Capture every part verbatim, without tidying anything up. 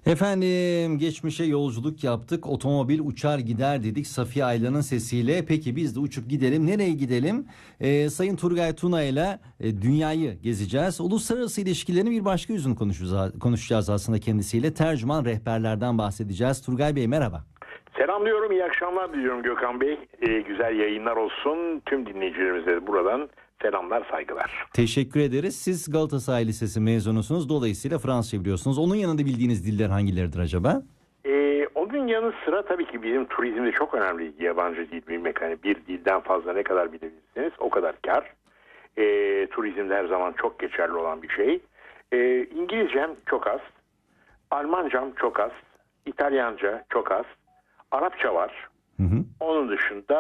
Efendim geçmişe yolculuk yaptık. Otomobil uçar gider dedik Safiye Aylan'ın sesiyle. Peki biz de uçup gidelim. Nereye gidelim? Ee, Sayın Turgay Tuna ile e, dünyayı gezeceğiz. Uluslararası ilişkilerin bir başka yüzünü konuşacağız, konuşacağız aslında kendisiyle. Tercüman rehberlerden bahsedeceğiz. Turgay Bey merhaba. Selamlıyorum, iyi akşamlar diliyorum Gökhan Bey. Ee, güzel yayınlar olsun. Tüm dinleyicilerimize buradan selamlar, saygılar. Teşekkür ederiz. Siz Galatasaray Lisesi mezunusunuz. Dolayısıyla Fransızca biliyorsunuz. Onun yanında bildiğiniz diller hangileridir acaba? Ee, onun yanı sıra tabii ki bizim turizmde çok önemli yabancı dil bilmek. Hani bir dilden fazla ne kadar bilebilirsiniz o kadar kar. Ee, turizmde her zaman çok geçerli olan bir şey. Ee, İngilizcem çok az. Almancam çok az. İtalyanca çok az. Arapça var. Hı hı. Onun dışında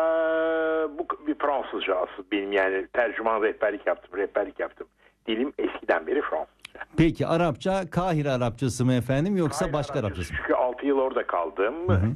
bu bir Fransızca asıl benim, yani tercüman rehberlik yaptım, rehberlik yaptım. Dilim eskiden beri Fransızca. Peki Arapça Kahire Arapçası mı efendim yoksa Kahire başka Arapçası. Arapçası mı? Çünkü altı yıl orada kaldım. Hı hı.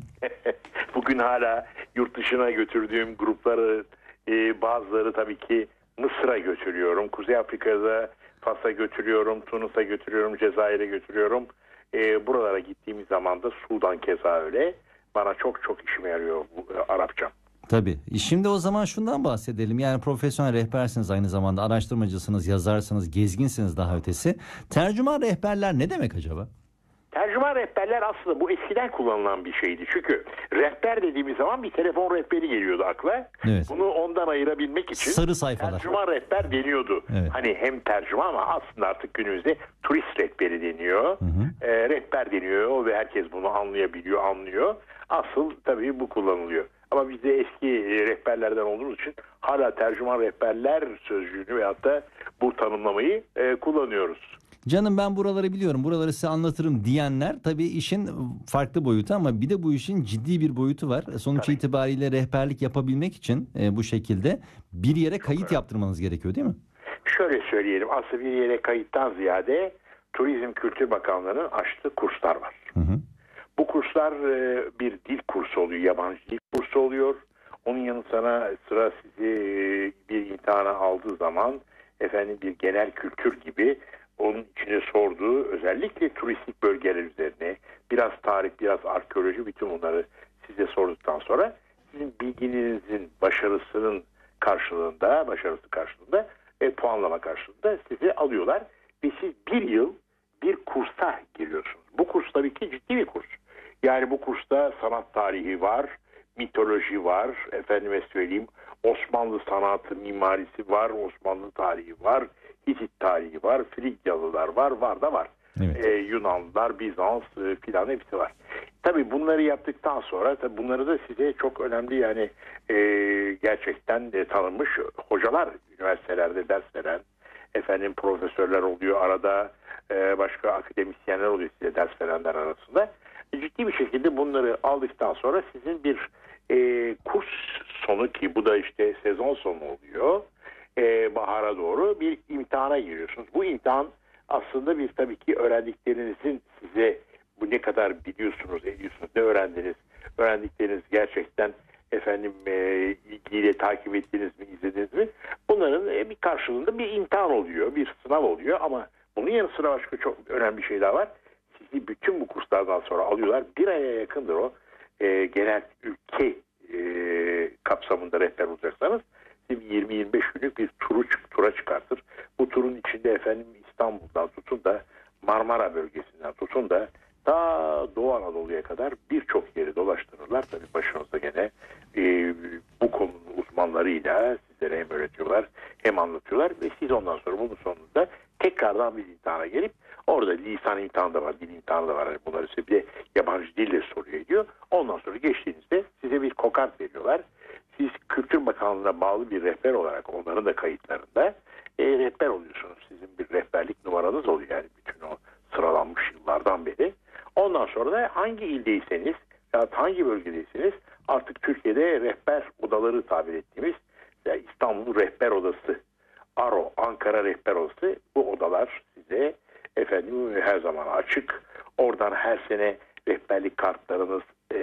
Bugün hala yurt dışına götürdüğüm grupları e, bazıları tabii ki Mısır'a götürüyorum. Kuzey Afrika'da Fas'a götürüyorum, Tunus'a götürüyorum, Cezayir'e götürüyorum. E, buralara gittiğimiz zaman da Sudan keza öyle. Bana çok çok işime yarıyor bu e, Arapça. Tabii. Şimdi o zaman şundan bahsedelim. Yani profesyonel rehbersiniz, aynı zamanda araştırmacısınız, yazarsınız, gezginsiniz daha ötesi. Tercüman rehberler ne demek acaba? Tercüman rehberler aslında bu eskiden kullanılan bir şeydi. Çünkü rehber dediğimiz zaman bir telefon rehberi geliyordu akla. Evet. Bunu ondan ayırabilmek için sarı sayfalar. Tercüman rehber deniyordu. Evet. Hani hem tercüman ama aslında artık günümüzde turist rehberi deniyor. Hı hı. E, rehber deniyor ve herkes bunu anlayabiliyor, anlıyor. Asıl tabii bu kullanılıyor. Ama biz de eski rehberlerden olduğumuz için hala tercüman rehberler sözcüğünü veyahut da bu tanımlamayı e, kullanıyoruz. Canım ben buraları biliyorum, buraları size anlatırım diyenler tabii işin farklı boyutu, ama bir de bu işin ciddi bir boyutu var. Sonuç tabii. itibariyle rehberlik yapabilmek için e, bu şekilde bir yere kayıt Çok yaptırmanız önemli. gerekiyor değil mi? Şöyle söyleyelim, aslında bir yere kayıttan ziyade Turizm Kültür Bakanlığı'nın açtığı kurslar var. Hı hı. Bu kurslar e, bir dil kursu oluyor, yabancı dil kursu oluyor. Onun yanı sıra, sıra sizi e, bir imtihana aldığı zaman efendim bir genel kültür gibi onun içine sorduğu özellikle turistik bölgeler üzerine biraz tarih, biraz arkeoloji, bütün bunları size sorduktan sonra sizin bilginizin başarısının karşılığında, başarısı karşılığında e, puanlama karşılığında sizi alıyorlar ve siz bir yıl bir kursa giriyorsunuz. Bu kurs tabii ki ciddi bir kurs. Yani bu kursta sanat tarihi var, mitoloji var, efendime söyleyeyim Osmanlı sanatı, mimarisi var, Osmanlı tarihi var, Hitit tarihi var, Frigyalılar var, var da var. Evet. Ee, Yunanlılar, Bizans e, filan hepsi var. Tabii bunları yaptıktan sonra tabii bunları da size çok önemli, yani e, gerçekten de tanınmış hocalar üniversitelerde ders veren efendim profesörler oluyor, arada e, başka akademisyenler oluyor size ders verenler arasında. Ciddi bir şekilde bunları aldıktan sonra sizin bir e, kurs sonu, ki bu da işte sezon sonu oluyor, e, bahara doğru bir imtihana giriyorsunuz. Bu imtihan aslında bir tabii ki öğrendiklerinizin size bu ne kadar biliyorsunuz, ediyorsunuz, ne öğrendiniz, öğrendikleriniz gerçekten efendim e, ilgiyle takip ettiniz mi, izlediniz mi? Bunların e, bir karşılığında bir imtihan oluyor, bir sınav oluyor, ama bunun yanı sıra başka çok önemli bir şey daha var. Sizi bütün bu kurslardan sonra alıyorlar. Bir aya yakındır o. E, genel ülke e, kapsamında rehber olacaksanız yirmi yirmi beş günlük bir turu, tura çıkartır. Bu turun içinde efendim İstanbul'dan tutun da Marmara bölgesinden tutun da ta Doğu Anadolu'ya kadar birçok yeri dolaştırırlar. Tabii başınızda gene e, bu konunun uzmanlarıyla sizlere hem öğretiyorlar hem anlatıyorlar ve siz ondan sonra bunun sonunda tekrardan bir imtihana gelip orada lisan imtihanı da var, dil imtihanı da var. Yani bunları size bir de yabancı dille soruyor ediyor. Ondan sonra geçtiğinizde size bir kokart veriyorlar. Siz Kültür Bakanlığı'na bağlı bir rehber olarak onların da kayıtlarında e, rehber oluyorsunuz. Sizin bir rehberlik numaranız oluyor, yani bütün o sıralanmış yıllardan beri. Ondan sonra da hangi ildeyseniz ya hangi bölgedeyseniz artık Türkiye'de rehber odaları tabir ettiğimiz yani İstanbul Rehber Odası, Aro, Ankara Rehber Odası, bu odalar size efendim her zaman açık. Oradan her sene rehberlik kartlarınız e,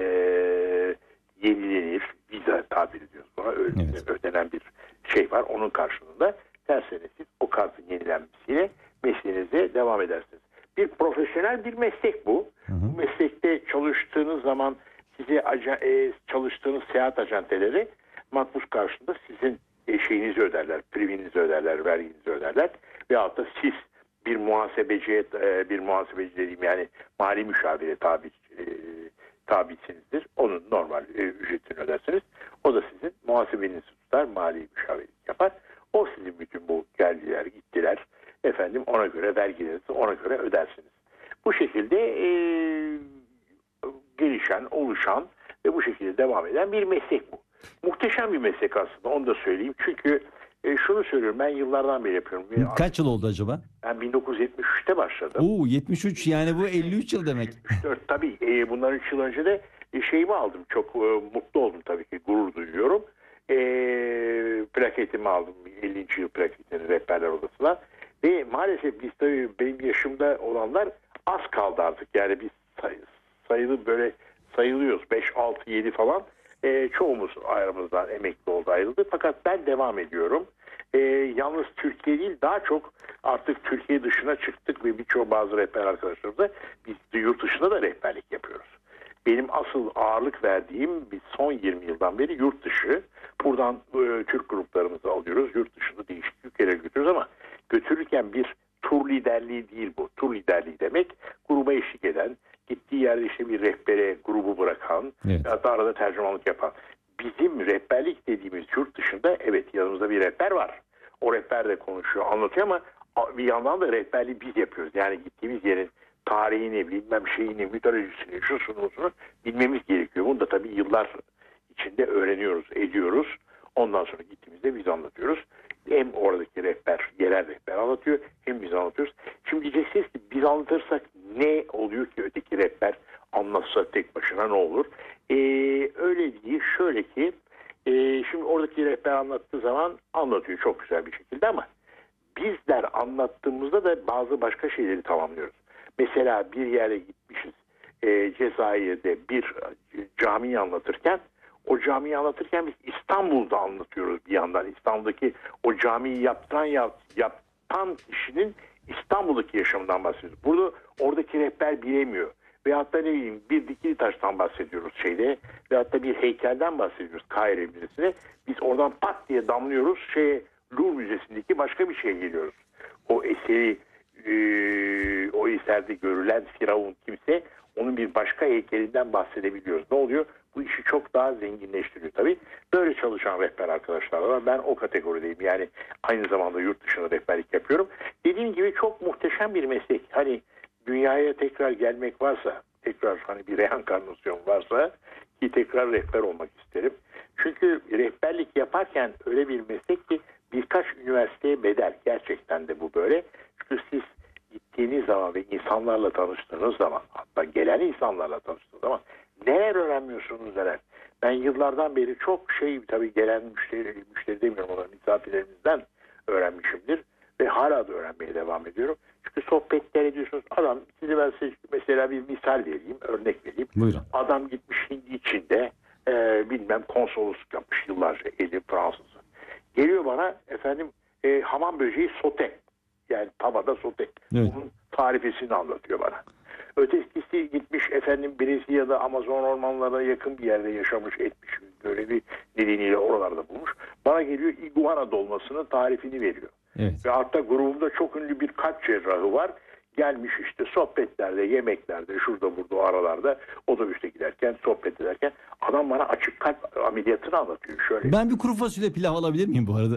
yenilenir. Vize tabir ediyoruz buna. Evet. Ödenen bir şey var. Onun karşılığında her sene siz o kartın yenilenmesiyle mesleğinize devam edersiniz. Bir profesyonel bir meslek bu. Hı hı. Bu meslekte çalıştığınız zaman size aca, e, çalıştığınız seyahat acenteleri makbuz karşılığında sizin e, şeyinizi öderler, priminizi öderler, verginizi öderler. Veyahut da siz bir muhasebeciye, e, bir muhasebeci dediğim yani mali müşavire tabi, e, tabisinizdir. Onun normal e, ücretini ödersiniz. O da sizin muhasebenizi tutar, mali müşavirlik yapar. O sizin bütün bu geldiler, gittiler. Efendim ona göre vergilerinizi ona göre ödersiniz. Bu şekilde e, gelişen, oluşan ve bu şekilde devam eden bir meslek bu. Muhteşem bir meslek aslında, onu da söyleyeyim. Çünkü e, şunu söylüyorum, ben yıllardan beri yapıyorum. Kaç yıl oldu acaba? Ben bin dokuz yüz yetmiş üçte başladım. Oo, yetmiş üç, yani bu elli üç yıl demek. yetmiş dört tabii. E, bundan üç yıl önce de e, şeyimi aldım. Çok e, mutlu oldum tabii ki. Gurur duyuyorum. E, plaketimi aldım. ellinci yıl plaketini Rehberler Odası'na. Ve maalesef biz tabii benim yaşımda olanlar az kaldı artık. Yani biz say, sayılı böyle sayılıyoruz. beş, altı, yedi falan. E, çoğumuz aramızdan emekli oldu, ayrıldı. Fakat ben devam ediyorum. E, yalnız Türkiye değil, daha çok artık Türkiye dışına çıktık ve birçok bazı rehber arkadaşlarımızla biz de yurt dışında da rehberlik yapıyoruz. Benim asıl ağırlık verdiğim bir son yirmi yıldan beri yurt dışı. Buradan e, Türk gruplarımızı alıyoruz. Yurt dışında değişik ülkelere götürüyoruz ama götürürken bir tur liderliği değil bu. Tur liderliği demek gruba eşlik eden, gittiği yerde işte bir rehbere grubu bırakan, evet. hatta arada tercümanlık yapan. Bizim rehberlik dediğimiz yurt dışında evet yanımızda bir rehber var. O rehber de konuşuyor, anlatıyor ama bir yandan da rehberliği biz yapıyoruz. Yani gittiğimiz yerin tarihini, bilmem şeyini, mitolojisini, şusunu, şunu bilmemiz gerekiyor. Bunu da tabii yıllar içinde öğreniyoruz, ediyoruz. Ondan sonra gittiğimizde biz anlatıyoruz. Hem oradaki rehber, yerel rehber anlatıyor, hem biz anlatıyoruz. Şimdi diyeceksiniz ki biz anlatırsak ne oluyor ki öteki rehber anlatsa tek başına ne olur? Ee, öyle değil, şöyle ki e, şimdi oradaki rehber anlattığı zaman anlatıyor çok güzel bir şekilde ama bizler anlattığımızda da bazı başka şeyleri tamamlıyoruz. Mesela bir yere gitmişiz, e, Cezayir'de bir camiyi anlatırken o camiyi anlatırken biz İstanbul'da anlatıyoruz bir yandan. İstanbul'daki o camiyi yaptıran yap, yapan kişinin İstanbul'daki yaşamından bahsediyoruz. Burada oradaki rehber bilemiyor. Veyahut da ne bileyim bir dikili taştan bahsediyoruz şeyde. Veyahut da bir heykelden bahsediyoruz Kahire Müzesi'ne. Biz oradan pat diye damlıyoruz şeye, Louvre Müzesi'ndeki başka bir şeye geliyoruz. O eseri e, o eserde görülen Firavun kimse onun bir başka heykelinden bahsedebiliyoruz. Ne oluyor? Bu işi çok daha zenginleştiriyor tabii. Böyle çalışan rehber arkadaşlar var. Ben o kategorideyim. Yani aynı zamanda yurt dışında rehberlik yapıyorum. Dediğim gibi çok muhteşem bir meslek. Hani dünyaya tekrar gelmek varsa, tekrar hani bir reenkarnasyon varsa ki tekrar rehber olmak isterim. Çünkü rehberlik yaparken öyle bir meslek ki birkaç üniversiteye bedel. Gerçekten de bu böyle. Çünkü siz gittiğiniz zaman ve insanlarla tanıştığınız zaman, hatta gelen insanlarla tanıştığınız zaman neler öğrenmiyorsunuz neler. Ben yıllardan beri çok şey tabii gelen müşteri, müşteri demiyorum ona, misafirlerimizden öğrenmişimdir. Ve hala da öğrenmeye devam ediyorum. Çünkü sohbetler ediyorsunuz. Adam, size ben size mesela bir misal vereyim, örnek vereyim. Buyurun. Adam gitmiş Hindi içinde e, bilmem konsolosluk yapmış yıllarca, eli Fransız. Geliyor bana efendim e, hamam böceği sote. Yani tavada sote. Evet. Bunun tarifesini anlatıyor bana. Ötekisi gitmiş efendim Brezilya'da Amazon ormanlarına yakın bir yerde yaşamış etmiş. Görevi nedeniyle oralarda bulmuş. Bana geliyor iguana dolmasının tarifini veriyor. Evet. Ve hatta grubumda çok ünlü bir kalp cerrahı var. Gelmiş işte sohbetlerde, yemeklerde, şurada burada o aralarda otobüste giderken, sohbet ederken adam bana açık kalp ameliyatını anlatıyor. Şöyle. Ben bir kuru fasulye pilav alabilir miyim bu arada?